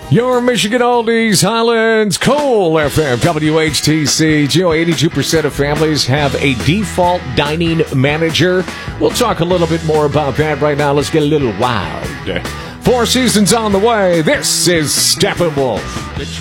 Your Michigan Oldies, Highlands, Coal FM, WHTC. 82% of families have a default dining manager. We'll talk a little bit more about that right now. Let's get a little wild. 4 seasons on the way. This is Steppenwolf.